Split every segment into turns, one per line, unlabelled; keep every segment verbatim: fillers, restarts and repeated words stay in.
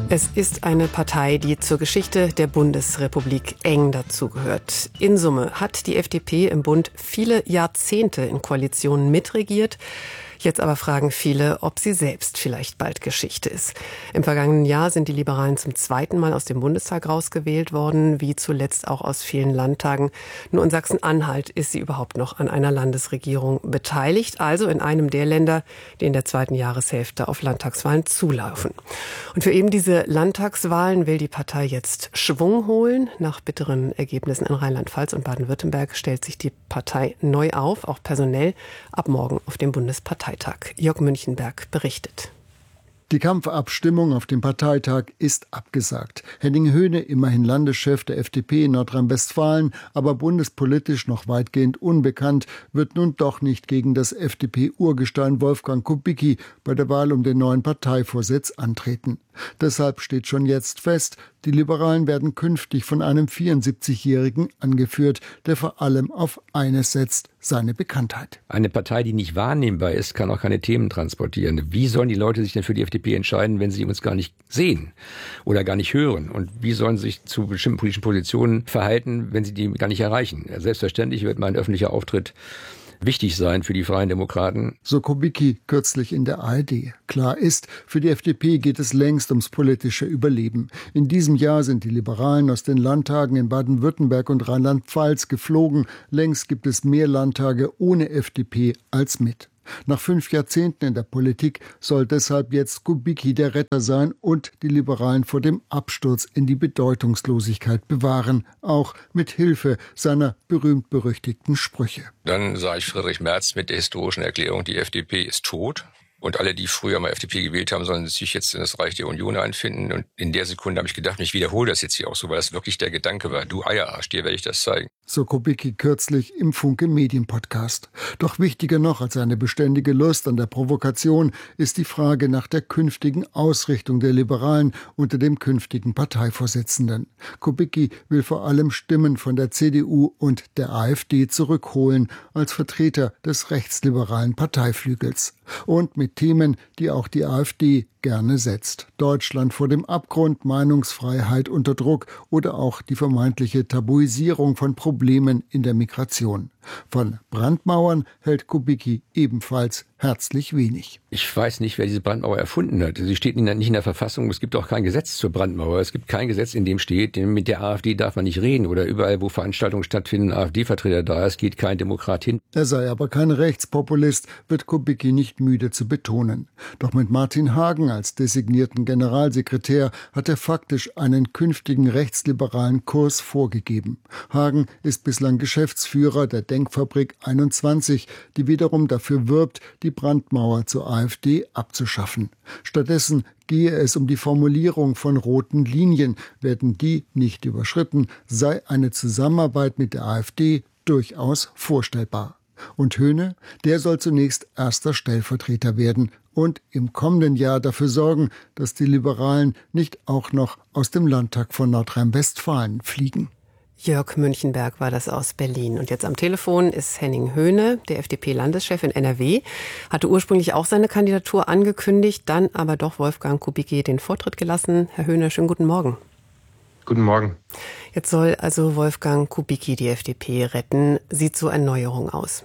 Es ist eine Partei, die zur Geschichte der Bundesrepublik eng dazugehört. In Summe hat die F D P im Bund viele Jahrzehnte in Koalitionen mitregiert. Jetzt aber fragen viele, ob sie selbst vielleicht bald Geschichte ist. Im vergangenen Jahr sind die Liberalen zum zweiten Mal aus dem Bundestag rausgewählt worden, wie zuletzt auch aus vielen Landtagen. Nur in Sachsen-Anhalt ist sie überhaupt noch an einer Landesregierung beteiligt, also in einem der Länder, die in der zweiten Jahreshälfte auf Landtagswahlen zulaufen. Und für eben diese Landtagswahlen will die Partei jetzt Schwung holen. Nach bitteren Ergebnissen in Rheinland-Pfalz und Baden-Württemberg stellt sich die Partei neu auf, auch personell, ab morgen auf dem Bundesparteitag. Jörg Münchenberg berichtet.
Die Kampfabstimmung auf dem Parteitag ist abgesagt. Henning Höhne, immerhin Landeschef der F D P in Nordrhein-Westfalen, aber bundespolitisch noch weitgehend unbekannt, wird nun doch nicht gegen das F D P-Urgestein Wolfgang Kubicki bei der Wahl um den neuen Parteivorsitz antreten. Deshalb steht schon jetzt fest, die Liberalen werden künftig von einem vierundsiebzigjährigen angeführt, der vor allem auf eines setzt: seine Bekanntheit.
Eine Partei, die nicht wahrnehmbar ist, kann auch keine Themen transportieren. Wie sollen die Leute sich denn für die F D P entscheiden, wenn sie uns gar nicht sehen oder gar nicht hören? Und wie sollen sie sich zu bestimmten politischen Positionen verhalten, wenn sie die gar nicht erreichen? Selbstverständlich wird mein öffentlicher Auftritt wichtig sein für die Freien Demokraten.
So Kubicki kürzlich in der A R D. Klar ist, für die F D P geht es längst ums politische Überleben. In diesem Jahr sind die Liberalen aus den Landtagen in Baden-Württemberg und Rheinland-Pfalz geflogen. Längst gibt es mehr Landtage ohne F D P als mit. Nach fünf Jahrzehnten in der Politik soll deshalb jetzt Kubicki der Retter sein und die Liberalen vor dem Absturz in die Bedeutungslosigkeit bewahren, auch mit Hilfe seiner berühmt-berüchtigten Sprüche.
Dann sah ich Friedrich Merz mit der historischen Erklärung, die F D P ist tot. Und alle, die früher mal F D P gewählt haben, sollen sich jetzt in das Reich der Union einfinden. Und in der Sekunde habe ich gedacht, ich wiederhole das jetzt hier auch so, weil das wirklich der Gedanke war. Du Eierarsch, dir werde ich das zeigen.
So Kubicki kürzlich im Funke Medienpodcast. Doch wichtiger noch als eine beständige Lust an der Provokation ist die Frage nach der künftigen Ausrichtung der Liberalen unter dem künftigen Parteivorsitzenden. Kubicki will vor allem Stimmen von der C D U und der A f D zurückholen als Vertreter des rechtsliberalen Parteiflügels. Und mit Themen, die auch die A f D gerne setzt. Deutschland vor dem Abgrund, Meinungsfreiheit unter Druck oder auch die vermeintliche Tabuisierung von Problemen in der Migration. Von Brandmauern hält Kubicki ebenfalls herzlich wenig.
Ich weiß nicht, wer diese Brandmauer erfunden hat. Sie steht nicht in der Verfassung. Es gibt auch kein Gesetz zur Brandmauer. Es gibt kein Gesetz, in dem steht, mit der A f D darf man nicht reden. Oder überall, wo Veranstaltungen stattfinden, A f D-Vertreter da ist, geht kein Demokrat hin.
Er sei aber kein Rechtspopulist, wird Kubicki nicht müde zu betonen. Doch mit Martin Hagen als designierten Generalsekretär hat er faktisch einen künftigen rechtsliberalen Kurs vorgegeben. Hagen ist bislang Geschäftsführer der Denkfabrik einundzwanzig, die wiederum dafür wirbt, die Brandmauer zur A f D abzuschaffen. Stattdessen gehe es um die Formulierung von roten Linien. Werden die nicht überschritten, sei eine Zusammenarbeit mit der A f D durchaus vorstellbar. Und Höhne, der soll zunächst erster Stellvertreter werden und im kommenden Jahr dafür sorgen, dass die Liberalen nicht auch noch aus dem Landtag von Nordrhein-Westfalen fliegen.
Jörg Münchenberg war das aus Berlin. Und jetzt am Telefon ist Henning Höhne, der F D P-Landeschef in N R W. Hatte ursprünglich auch seine Kandidatur angekündigt, dann aber doch Wolfgang Kubicki den Vortritt gelassen. Herr Höhne, schönen guten Morgen.
Guten Morgen.
Jetzt soll also Wolfgang Kubicki die F D P retten. Sieht so eine Neuerung aus?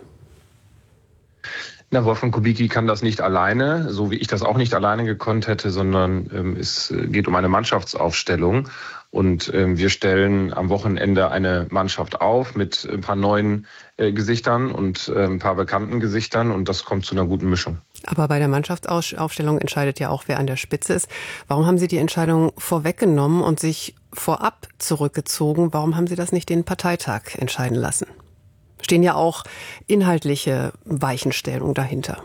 Na, Wolfgang Kubicki kann das nicht alleine, so wie ich das auch nicht alleine gekonnt hätte, sondern ähm, es geht um eine Mannschaftsaufstellung. Und ähm, wir stellen am Wochenende eine Mannschaft auf mit ein paar neuen äh, Gesichtern und äh, ein paar bekannten Gesichtern. Und das kommt zu einer guten Mischung.
Aber bei der Mannschaftsaufstellung entscheidet ja auch, wer an der Spitze ist. Warum haben Sie die Entscheidung vorweggenommen und sich vorab zurückgezogen? Warum haben Sie das nicht den Parteitag entscheiden lassen? Stehen ja auch inhaltliche Weichenstellungen dahinter.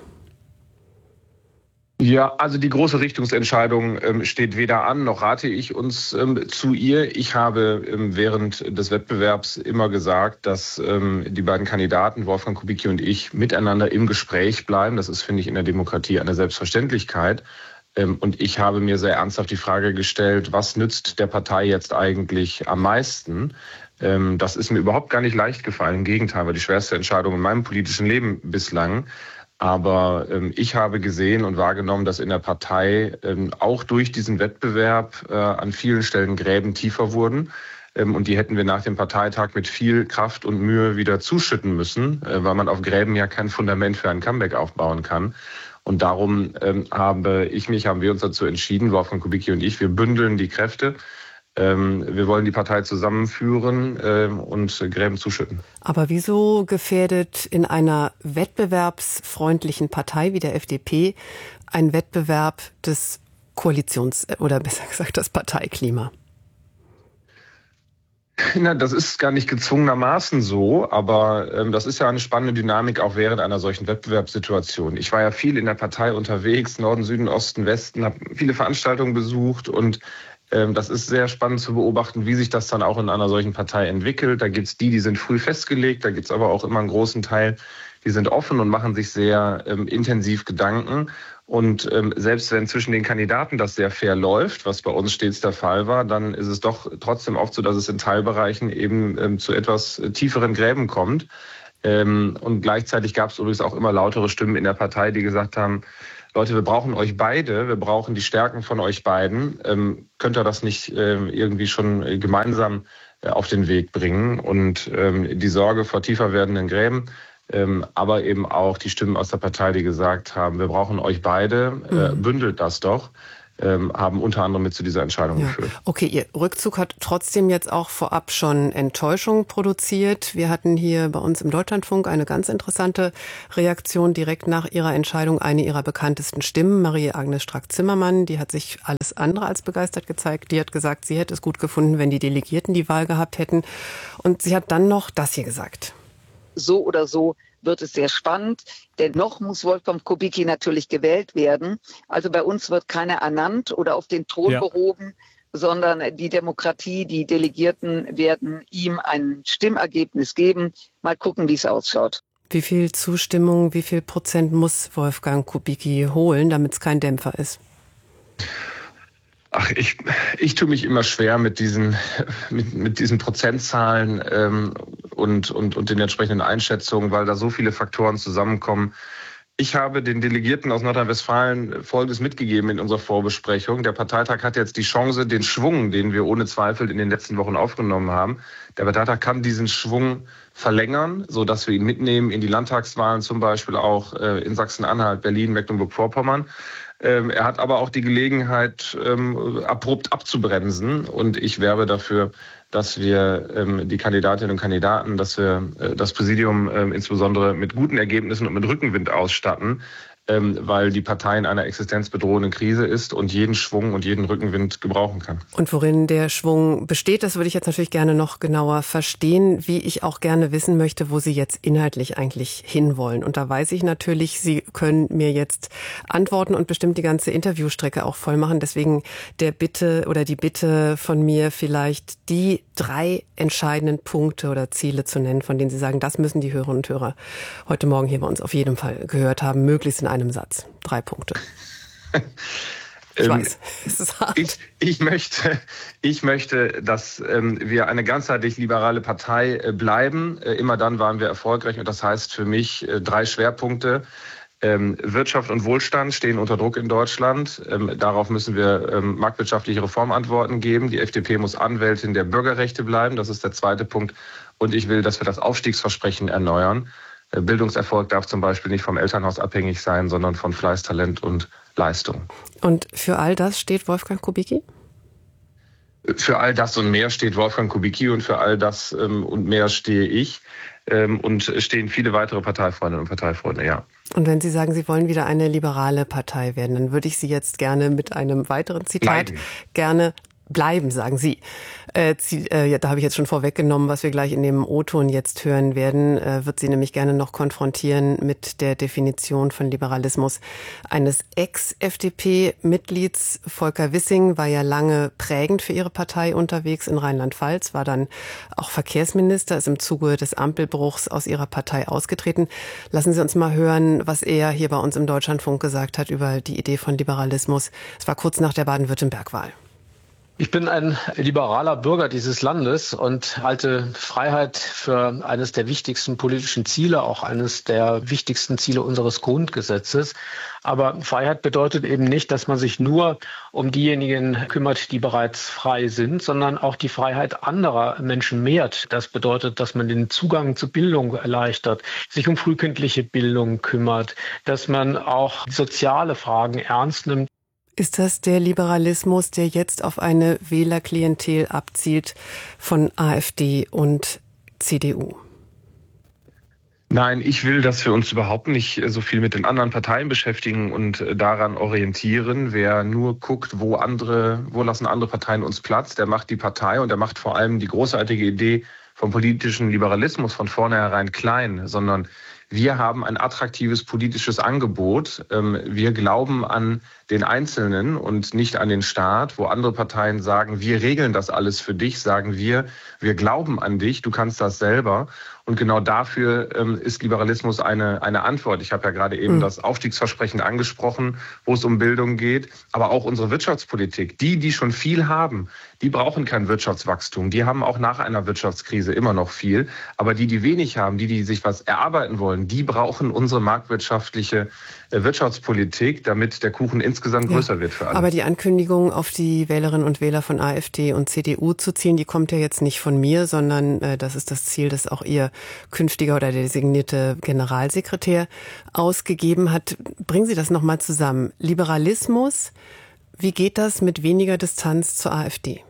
Ja, also die große Richtungsentscheidung ähm, steht weder an, noch rate ich uns ähm, zu ihr. Ich habe ähm, während des Wettbewerbs immer gesagt, dass ähm, die beiden Kandidaten, Wolfgang Kubicki und ich, miteinander im Gespräch bleiben. Das ist, finde ich, in der Demokratie eine Selbstverständlichkeit. Ähm, und ich habe mir sehr ernsthaft die Frage gestellt, was nützt der Partei jetzt eigentlich am meisten? Ähm, das ist mir überhaupt gar nicht leicht gefallen. Im Gegenteil, war die schwerste Entscheidung in meinem politischen Leben bislang. Aber ähm, ich habe gesehen und wahrgenommen, dass in der Partei ähm, auch durch diesen Wettbewerb äh, an vielen Stellen Gräben tiefer wurden. Ähm, und die hätten wir nach dem Parteitag mit viel Kraft und Mühe wieder zuschütten müssen, äh, weil man auf Gräben ja kein Fundament für ein Comeback aufbauen kann. Und darum ähm, habe ich mich, haben wir uns dazu entschieden, Wolfgang Kubicki und ich, wir bündeln die Kräfte. Ähm, wir wollen die Partei zusammenführen ähm, und Gräben zuschütten.
Aber wieso gefährdet in einer wettbewerbsfreundlichen Partei wie der F D P ein Wettbewerb des Koalitions- oder besser gesagt das Parteiklima?
Na, das ist gar nicht gezwungenermaßen so, aber ähm, das ist ja eine spannende Dynamik auch während einer solchen Wettbewerbssituation. Ich war ja viel in der Partei unterwegs, Norden, Süden, Osten, Westen, habe viele Veranstaltungen besucht und ähm, das ist sehr spannend zu beobachten, wie sich das dann auch in einer solchen Partei entwickelt. Da gibt's die, die sind früh festgelegt, da gibt's aber auch immer einen großen Teil, die sind offen und machen sich sehr ähm, intensiv Gedanken. Und ähm, selbst wenn zwischen den Kandidaten das sehr fair läuft, was bei uns stets der Fall war, dann ist es doch trotzdem oft so, dass es in Teilbereichen eben ähm, zu etwas tieferen Gräben kommt. Ähm, und gleichzeitig gab es übrigens auch immer lautere Stimmen in der Partei, die gesagt haben, Leute, wir brauchen euch beide, wir brauchen die Stärken von euch beiden. Ähm, könnt ihr das nicht ähm, irgendwie schon äh, gemeinsam äh, auf den Weg bringen? Und ähm, die Sorge vor tiefer werdenden Gräben, Ähm, aber eben auch die Stimmen aus der Partei, die gesagt haben, wir brauchen euch beide, äh, bündelt das doch, ähm, haben unter anderem mit zu dieser Entscheidung
Ja.
geführt.
Okay, Ihr Rückzug hat trotzdem jetzt auch vorab schon Enttäuschung produziert. Wir hatten hier bei uns im Deutschlandfunk eine ganz interessante Reaktion direkt nach Ihrer Entscheidung. Eine Ihrer bekanntesten Stimmen, Marie-Agnes Strack-Zimmermann, die hat sich alles andere als begeistert gezeigt. Die hat gesagt, sie hätte es gut gefunden, wenn die Delegierten die Wahl gehabt hätten. Und sie hat dann noch das hier gesagt.
So oder so wird es sehr spannend, denn noch muss Wolfgang Kubicki natürlich gewählt werden. Also bei uns wird keiner ernannt oder auf den Thron ja. behoben, sondern die Demokratie, die Delegierten werden ihm ein Stimmergebnis geben. Mal gucken, wie es ausschaut.
Wie viel Zustimmung, wie viel Prozent muss Wolfgang Kubicki holen, damit es kein Dämpfer ist?
Ach, ich, ich tue mich immer schwer mit diesen, mit, mit diesen Prozentzahlen ähm, und, und, und den entsprechenden Einschätzungen, weil da so viele Faktoren zusammenkommen. Ich habe den Delegierten aus Nordrhein-Westfalen Folgendes mitgegeben in unserer Vorbesprechung. Der Parteitag hat jetzt die Chance, den Schwung, den wir ohne Zweifel in den letzten Wochen aufgenommen haben, der Parteitag kann diesen Schwung verlängern, so dass wir ihn mitnehmen in die Landtagswahlen, zum Beispiel auch äh, in Sachsen-Anhalt, Berlin, Mecklenburg-Vorpommern. Ähm, er hat aber auch die Gelegenheit, ähm, abrupt abzubremsen. Und ich werbe dafür, dass wir ähm, die Kandidatinnen und Kandidaten, dass wir äh, das Präsidium äh, insbesondere mit guten Ergebnissen und mit Rückenwind ausstatten, ähm, weil die Partei in einer existenzbedrohenden Krise ist und jeden Schwung und jeden Rückenwind gebrauchen kann.
Und worin der Schwung besteht, das würde ich jetzt natürlich gerne noch genauer verstehen, wie ich auch gerne wissen möchte, wo Sie jetzt inhaltlich eigentlich hinwollen. Und da weiß ich natürlich, Sie können mir jetzt antworten und bestimmt die ganze Interviewstrecke auch voll machen. Deswegen der Bitte oder die Bitte von mir, vielleicht die drei entscheidenden Punkte oder Ziele zu nennen, von denen Sie sagen, das müssen die Hörerinnen und Hörer heute Morgen hier bei uns auf jeden Fall gehört haben, möglichst in einem Satz. Drei Punkte. Ich
ähm,
weiß, es ist hart.
Ich, ich, möchte, ich möchte, dass ähm, wir eine ganzheitlich liberale Partei äh, bleiben. Äh, immer dann waren wir erfolgreich. Und das heißt für mich äh, drei Schwerpunkte. Ähm, Wirtschaft und Wohlstand stehen unter Druck in Deutschland. Ähm, darauf müssen wir ähm, marktwirtschaftliche Reformantworten geben. Die F D P muss Anwältin der Bürgerrechte bleiben. Das ist der zweite Punkt. Und ich will, dass wir das Aufstiegsversprechen erneuern. Äh, Bildungserfolg darf zum Beispiel nicht vom Elternhaus abhängig sein, sondern von Fleiß, Talent und Leistung.
Und für all das steht Wolfgang Kubicki?
Für all das und mehr steht Wolfgang Kubicki und für all das ähm, und mehr stehe ich. Ähm, und stehen viele weitere Parteifreundinnen und Parteifreunde, ja.
Und wenn Sie sagen, Sie wollen wieder eine liberale Partei werden, dann würde ich Sie jetzt gerne mit einem weiteren Zitat
Bleiben.
gerne bleiben, sagen Sie. Äh, äh, da habe ich jetzt schon vorweggenommen, was wir gleich in dem O-Ton jetzt hören werden. Äh, wird Sie nämlich gerne noch konfrontieren mit der Definition von Liberalismus eines Ex-F D P-Mitglieds. Volker Wissing war ja lange prägend für Ihre Partei unterwegs in Rheinland-Pfalz, war dann auch Verkehrsminister, ist im Zuge des Ampelbruchs aus Ihrer Partei ausgetreten. Lassen Sie uns mal hören, was er hier bei uns im Deutschlandfunk gesagt hat über die Idee von Liberalismus. Es war kurz nach der Baden-Württemberg-Wahl.
Ich bin ein liberaler Bürger dieses Landes und halte Freiheit für eines der wichtigsten politischen Ziele, auch eines der wichtigsten Ziele unseres Grundgesetzes. Aber Freiheit bedeutet eben nicht, dass man sich nur um diejenigen kümmert, die bereits frei sind, sondern auch die Freiheit anderer Menschen mehrt. Das bedeutet, dass man den Zugang zu Bildung erleichtert, sich um frühkindliche Bildung kümmert, dass man auch soziale Fragen ernst nimmt.
Ist das der Liberalismus, der jetzt auf eine Wählerklientel abzielt von AfD und C D U?
Nein, ich will, dass wir uns überhaupt nicht so viel mit den anderen Parteien beschäftigen und daran orientieren. Wer nur guckt, wo andere, wo lassen andere Parteien uns Platz, der macht die Partei und der macht vor allem die großartige Idee vom politischen Liberalismus von vornherein klein, sondern wir haben ein attraktives politisches Angebot. Wir glauben an den Einzelnen und nicht an den Staat, wo andere Parteien sagen, wir regeln das alles für dich, sagen wir, wir glauben an dich, du kannst das selber. Und genau dafür ist Liberalismus eine, eine Antwort. Ich habe ja gerade eben mhm. das Aufstiegsversprechen angesprochen, wo es um Bildung geht, aber auch unsere Wirtschaftspolitik. Die, die schon viel haben, die brauchen kein Wirtschaftswachstum. Die haben auch nach einer Wirtschaftskrise immer noch viel. Aber die, die wenig haben, die, die sich was erarbeiten wollen, die brauchen unsere marktwirtschaftliche Wirtschaftspolitik, damit der Kuchen insgesamt größer ja, wird für alle.
Aber die Ankündigung, auf die Wählerinnen und Wähler von AfD und C D U zu zielen, die kommt ja jetzt nicht von mir, sondern äh, das ist das Ziel, das auch Ihr künftiger oder der designierte Generalsekretär ausgegeben hat. Bringen Sie das nochmal zusammen. Liberalismus, wie geht das mit weniger Distanz zur AfD?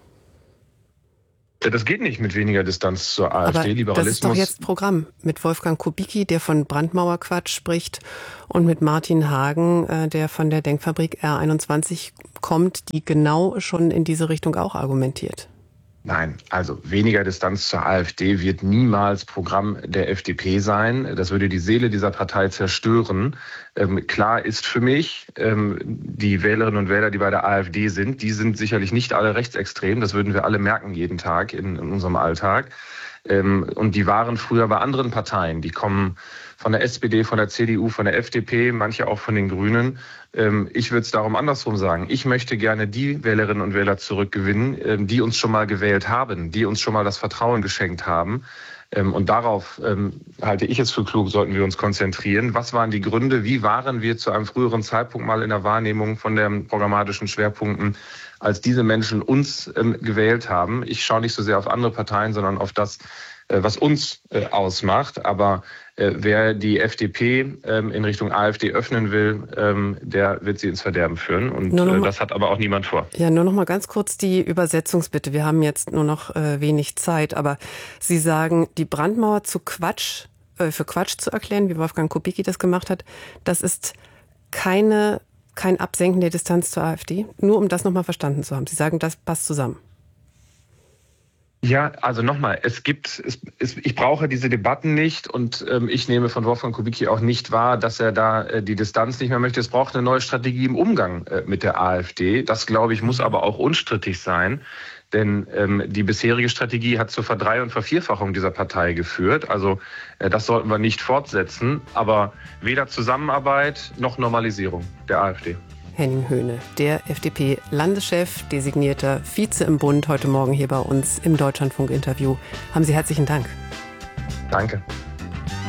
Das geht nicht mit weniger Distanz zur AfD.
Aber
Liberalismus.
Das ist doch jetzt Programm mit Wolfgang Kubicki, der von Brandmauerquatsch spricht, und mit Martin Hagen, der von der Denkfabrik R einundzwanzig kommt, die genau schon in diese Richtung auch argumentiert.
Nein, also weniger Distanz zur AfD wird niemals Programm der F D P sein. Das würde die Seele dieser Partei zerstören. Ähm, klar ist für mich, ähm, die Wählerinnen und Wähler, die bei der AfD sind, die sind sicherlich nicht alle rechtsextrem. Das würden wir alle merken jeden Tag in, in unserem Alltag. Ähm, und die waren früher bei anderen Parteien. Die kommen von der S P D, von der C D U, von der F D P, manche auch von den Grünen. Ähm, ich würde es darum andersrum sagen. Ich möchte gerne die Wählerinnen und Wähler zurückgewinnen, ähm, die uns schon mal gewählt haben, die uns schon mal das Vertrauen geschenkt haben. Ähm, und darauf ähm, halte ich es für klug, sollten wir uns konzentrieren. Was waren die Gründe? Wie waren wir zu einem früheren Zeitpunkt mal in der Wahrnehmung von den programmatischen Schwerpunkten, als diese Menschen uns ähm, gewählt haben? Ich schaue nicht so sehr auf andere Parteien, sondern auf das, äh, was uns äh, ausmacht. Aber äh, wer die F D P ähm, in Richtung AfD öffnen will, ähm, der wird sie ins Verderben führen. Und äh, das hat aber auch niemand vor.
Ja, nur noch mal ganz kurz die Übersetzungsbitte. Wir haben jetzt nur noch äh, wenig Zeit. Aber Sie sagen, die Brandmauer zu Quatsch, äh, für Quatsch zu erklären, wie Wolfgang Kubicki das gemacht hat, das ist keine kein Absenken der Distanz zur AfD? Nur um das nochmal verstanden zu haben. Sie sagen, das passt zusammen.
Ja, also nochmal, es gibt, es, es, ich brauche diese Debatten nicht und ähm, ich nehme von Wolfgang Kubicki auch nicht wahr, dass er da äh, die Distanz nicht mehr möchte. Es braucht eine neue Strategie im Umgang äh, mit der AfD. Das, glaube ich, muss aber auch unstrittig sein. Denn ähm, die bisherige Strategie hat zur Verdrei- und Vervierfachung dieser Partei geführt. Also äh, das sollten wir nicht fortsetzen. Aber weder Zusammenarbeit noch Normalisierung der AfD.
Henning Höhne, der F D P-Landeschef, designierter Vize im Bund, heute Morgen hier bei uns im Deutschlandfunk-Interview. Haben Sie herzlichen Dank.
Danke.